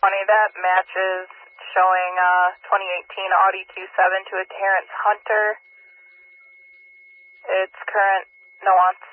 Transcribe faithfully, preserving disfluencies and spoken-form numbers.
twenty, that matches showing uh, twenty eighteen Audi Q seven to a Terrence Hunter. It's current, no wants.